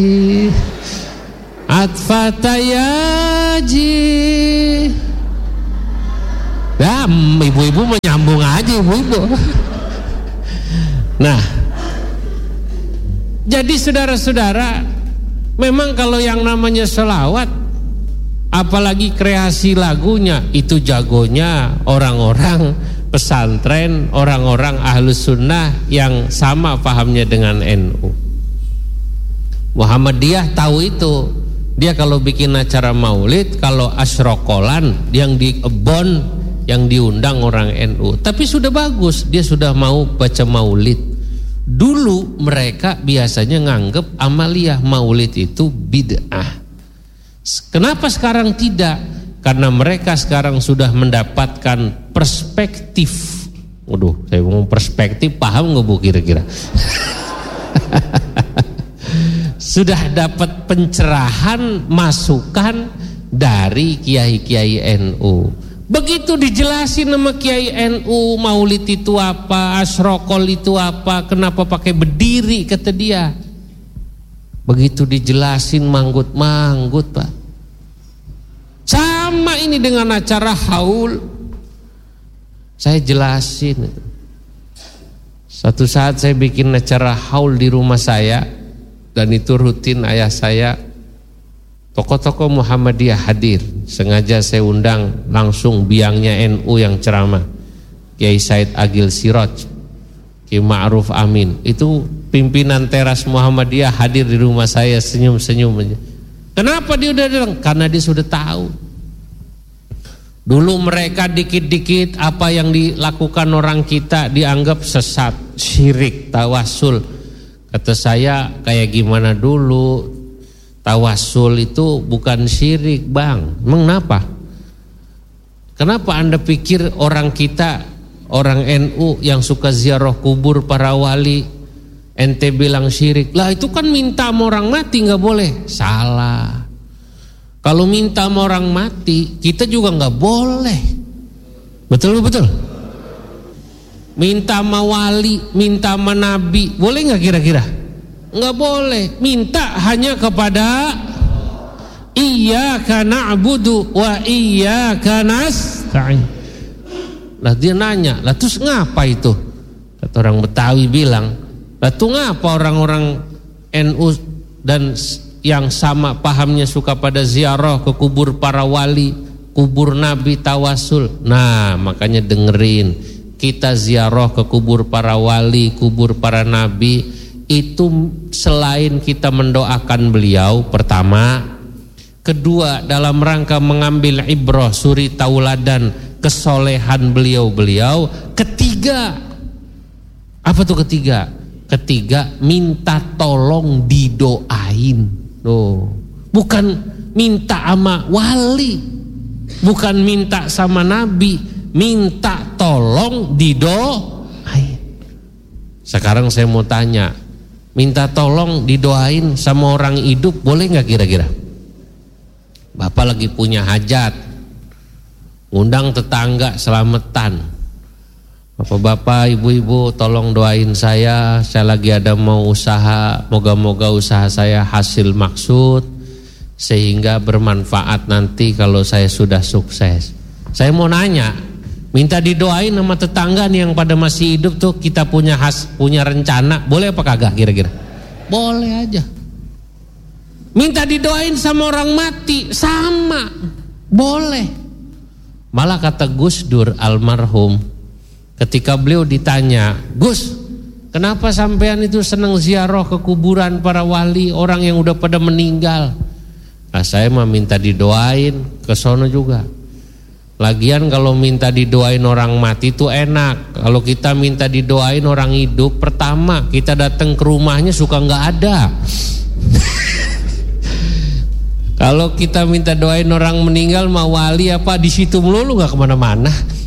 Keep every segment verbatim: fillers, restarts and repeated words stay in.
Atfatayaji. Ya, ibu-ibu menyambung aja ibu-ibu. Nah, jadi saudara-saudara, memang kalau yang namanya selawat, apalagi kreasi lagunya, itu jagonya orang-orang pesantren, orang-orang ahlus sunnah yang sama pahamnya dengan N U. Muhammadiyah tahu itu. Dia kalau bikin acara maulid, kalau asyrokolan yang di Ebon, yang diundang orang N U. Tapi sudah bagus, dia sudah mau baca maulid. Dulu mereka biasanya nganggep amaliyah maulid itu bid'ah. Kenapa sekarang tidak? Karena mereka sekarang sudah mendapatkan perspektif. Waduh, saya ngomong perspektif, paham nggak bu kira-kira? Sudah dapat pencerahan, masukan dari kiai-kiai N U. Begitu dijelasin sama kiai N U, maulid itu apa, asrokol itu apa, kenapa pakai berdiri, kata dia. Begitu dijelasin manggut-manggut pak. Sama ini dengan acara haul, saya jelasin itu. Satu saat saya bikin acara haul di rumah saya, dan itu rutin ayah saya. Tokoh-tokoh Muhammadiyah hadir. Sengaja saya undang langsung biangnya N U yang ceramah, Kiai Said Agil Siraj, Kiai Ma'ruf Amin. Itu pimpinan teras Muhammadiyah hadir di rumah saya, senyum-senyum aja. Kenapa dia udah datang? Karena dia sudah tahu. Dulu mereka dikit-dikit apa yang dilakukan orang kita dianggap sesat, syirik, tawasul. Kata saya, kayak gimana dulu? Tawasul itu bukan syirik bang. Emang kenapa? Kenapa anda pikir orang kita, orang N U yang suka ziarah kubur para wali, ente bilang syirik? Lah itu kan minta sama orang mati, nggak boleh. Salah. Kalau minta sama orang mati, kita juga nggak boleh. Betul betul. Minta sama wali, minta sama nabi, boleh nggak kira-kira? Nggak boleh. Minta hanya kepada iyyaka na'budu wa iyyaka nasta'in. Lah dia nanya, lah terus ngapa itu? Kata orang Betawi bilang, lah tuh ngapa orang-orang N U dan yang sama pahamnya suka pada ziarah ke kubur para wali, kubur nabi, tawasul. Nah makanya dengerin, kita ziarah ke kubur para wali, kubur para nabi, itu selain kita mendoakan beliau pertama, kedua dalam rangka mengambil ibrah, suri tauladan kesolehan beliau-beliau, ketiga apa tuh ketiga? Ketiga minta tolong didoain. Tuh, bukan minta sama wali, bukan minta sama nabi, minta tolong didoain. Sekarang saya mau tanya, minta tolong didoain sama orang hidup boleh nggak kira-kira? Bapak lagi punya hajat, ngundang tetangga selamatan. Bapak-bapak, ibu-ibu tolong doain saya, saya lagi ada mau usaha, moga-moga usaha saya hasil maksud sehingga bermanfaat nanti kalau saya sudah sukses. Saya mau nanya, minta didoain sama tetangga nih yang pada masih hidup tuh, kita punya has, punya rencana, boleh apa kagak kira-kira? Boleh aja. Minta didoain sama orang mati, sama, boleh. Malah kata Gus Dur almarhum, ketika beliau ditanya, Gus, kenapa sampean itu senang ziarah ke kuburan para wali, orang yang udah pada meninggal? Nah, saya mah minta didoain ke sono juga. Lagian kalau minta didoain orang mati itu enak. Kalau kita minta didoain orang hidup, pertama kita datang ke rumahnya suka nggak ada. Kalau kita minta doain orang meninggal, mau wali apa di situ melulu, nggak kemana-mana.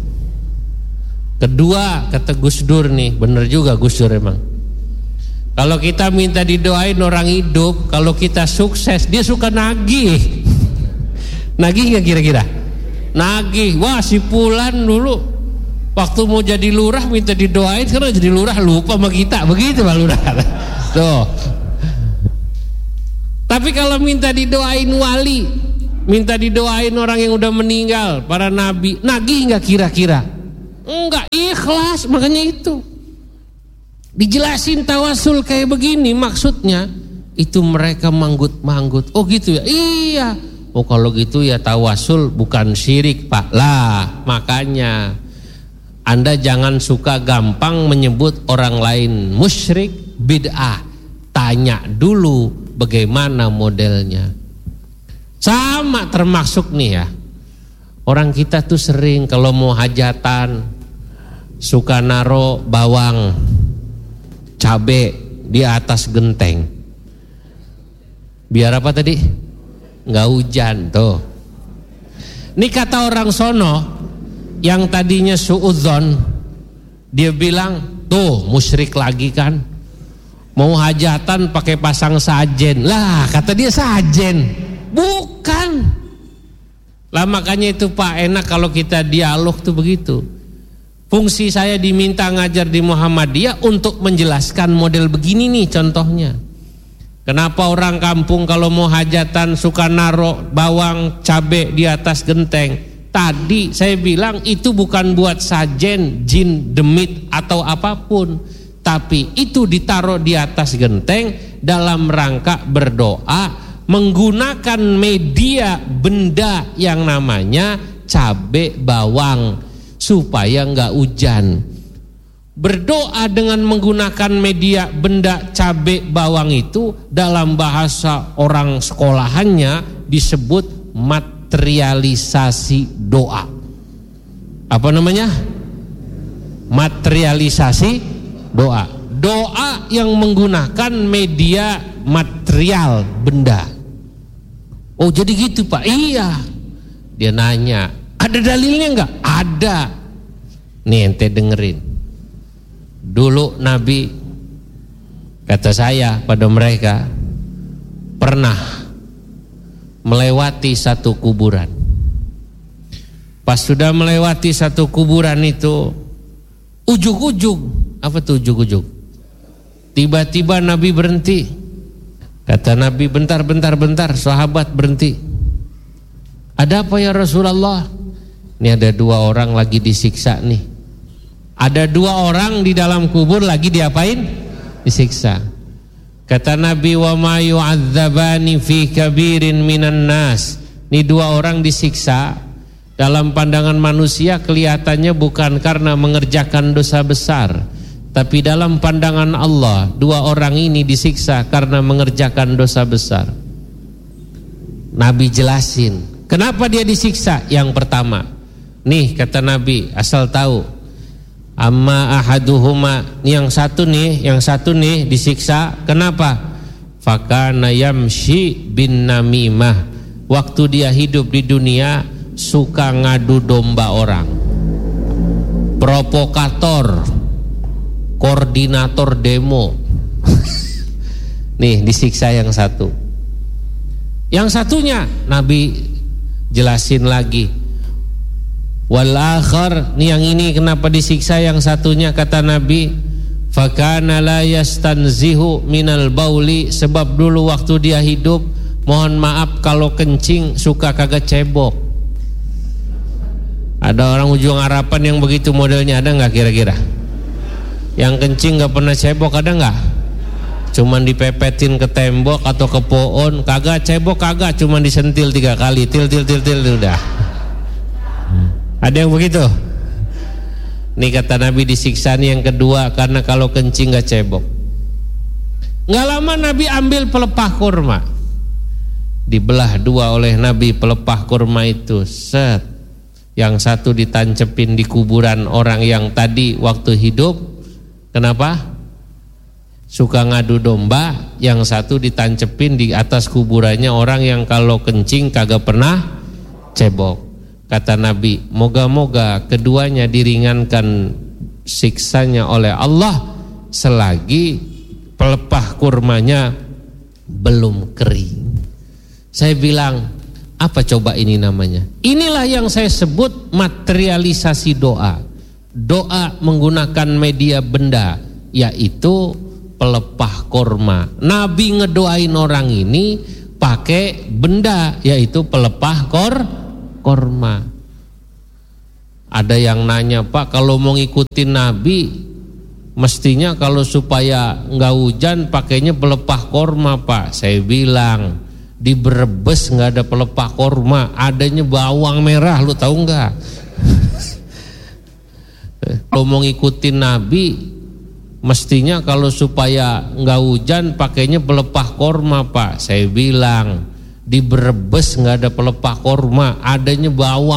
Kedua kata Gus Dur nih, bener juga Gus Dur emang. Kalau kita minta didoain orang hidup, kalau kita sukses dia suka nagih. Nagih nggak kira-kira? Nagih, wah si Pulan dulu waktu mau jadi lurah minta didoain, sekarang jadi lurah lupa sama kita, begitu Pak Lurah. Tuh. Tapi kalau minta didoain wali, minta didoain orang yang udah meninggal, para nabi, nagih nggak kira-kira? Enggak, ikhlas. Makanya itu dijelasin tawasul kayak begini, maksudnya itu mereka manggut-manggut. Oh gitu ya? Iya. Oh kalau gitu ya tawasul bukan syirik Pak. Lah makanya Anda jangan suka gampang menyebut orang lain musyrik, bid'ah. Tanya dulu bagaimana modelnya. Sama termasuk nih ya, orang kita tuh sering kalau mau hajatan suka naro bawang, cabe di atas genteng. Biar apa tadi? Nggak hujan tuh. Ini kata orang sono yang tadinya suudzon, dia bilang tuh musyrik lagi kan, mau hajatan pakai pasang sajen. Lah kata dia sajen, bukan. Lah makanya itu Pak, enak kalau kita dialog tuh begitu. Fungsi saya diminta ngajar di Muhammadiyah untuk menjelaskan model begini nih contohnya. Kenapa orang kampung kalau mau hajatan suka naro bawang cabe di atas genteng? Tadi saya bilang itu bukan buat sajen, jin, demit atau apapun, tapi itu ditaruh di atas genteng dalam rangka berdoa menggunakan media benda yang namanya cabe bawang supaya nggak hujan. Berdoa dengan menggunakan media benda cabe bawang itu dalam bahasa orang sekolahannya disebut materialisasi doa. Apa namanya? Materialisasi doa. Doa yang menggunakan media material benda. Oh jadi gitu Pak? Iya. Dia nanya, ada dalilnya enggak? Ada. Nih ente dengerin. Dulu Nabi, kata saya pada mereka, pernah melewati satu kuburan. Pas sudah melewati satu kuburan itu, ujug-ujug, apa tuh ujug-ujug? Tiba-tiba Nabi berhenti. Kata Nabi, bentar, bentar, bentar, sahabat berhenti. Ada apa ya Rasulullah? Ini ada dua orang lagi disiksa nih. Ada dua orang di dalam kubur lagi diapain? Disiksa. Kata Nabi, wa ma yu'adzabani fi kabirin minan nas. Ini dua orang disiksa. Dalam pandangan manusia kelihatannya bukan karena mengerjakan dosa besar, tapi dalam pandangan Allah dua orang ini disiksa karena mengerjakan dosa besar. Nabi jelasin kenapa dia disiksa. Yang pertama, nih kata Nabi, asal tahu, amma ahaduhuma, yang satu nih, yang satu nih disiksa. Kenapa? Fakana yamshi bin namimah. Waktu dia hidup di dunia suka ngadu domba orang, provokator, koordinator demo. Nih disiksa yang satu. Yang satunya Nabi jelasin lagi. Wal akhar, nih yang ini kenapa disiksa yang satunya, kata Nabi, fakana la yastanzihu minal bauli, sebab dulu waktu dia hidup, mohon maaf kalau kencing suka kagak cebok. Ada orang ujung harapan yang begitu modelnya, ada nggak kira-kira? Yang kencing nggak pernah cebok ada nggak? Cuman dipepetin ke tembok atau ke pohon, kagak cebok, kagak, cuman disentil tiga kali, til til til til udah. Ada yang begitu? Nih kata Nabi disiksa nih yang kedua karena kalau kencing gak cebok. Gak lama Nabi ambil pelepah kurma, dibelah dua oleh Nabi pelepah kurma itu. Set. Yang satu ditancepin di kuburan orang yang tadi waktu hidup. Kenapa? Suka ngadu domba. Yang satu ditancepin di atas kuburannya orang yang kalau kencing kagak pernah cebok. Kata Nabi, moga-moga keduanya diringankan siksanya oleh Allah selagi pelepah kurmanya belum kering. Saya bilang, apa coba ini namanya? Inilah yang saya sebut materialisasi doa. Doa menggunakan media benda, yaitu pelepah kurma. Nabi ngedoain orang ini pakai benda, yaitu pelepah kor korma. Ada yang nanya, Pak, kalau mau ngikutin Nabi mestinya kalau supaya nggak hujan pakainya pelepah korma, Pak. Saya bilang di Brebes nggak ada pelepah korma, adanya bawang merah, lu tahu nggak? Kalau mau ngikutin Nabi mestinya kalau supaya nggak hujan pakainya pelepah korma, Pak. Saya bilang di Brebes nggak ada pelepah korma, adanya bawang